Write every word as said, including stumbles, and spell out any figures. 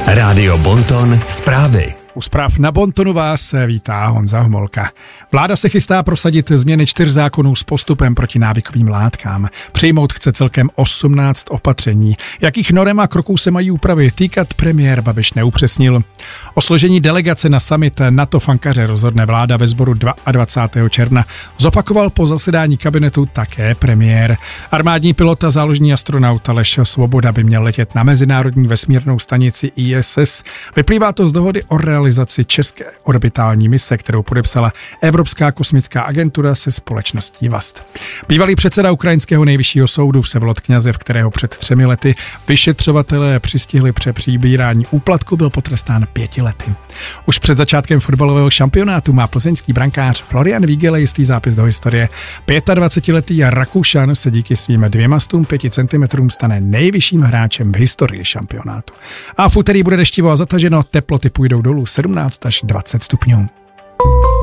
Rádio Bonton zprávy. U zpráv na Bontonu vás vítá Honza Homolka. Vláda se chystá prosadit změny čtyř zákonů s postupem proti návykovým látkám. Přijmout chce celkem osmnáct opatření. Jakých norem a kroků se mají úpravy týkat, premiér Babiš neupřesnil. O složení delegace na summit NATO v Ankaře rozhodne vláda ve sboru dvacátého druhého června. Zopakoval po zasedání kabinetu také premiér. Armádní pilot a záložní astronaut Aleš Svoboda by měl letět na mezinárodní vesmírnou stanici I S S. Vyplývá to z dohody o realizaci české orbitální mise, kterou podepsala Evropská kosmická agentura se společností Vast. Bývalý předseda ukrajinského nejvyššího soudu Vsevolod Kňazev, kterého před třemi lety vyšetřovatelé přistihli při přibírání úplatku, byl potrestán pěti lety. Už před začátkem fotbalového šampionátu má plzeňský brankář Florian Vígele jistý zápis do historie. dvacetiletý Rakušan se díky svým dvěma stům pěti centimetrům stane nejvyšším hráčem v historii šampionátu. A v úterý bude deštivo a zataženo, teploty půjdou dolů sedmnáct až dvacet stupňů.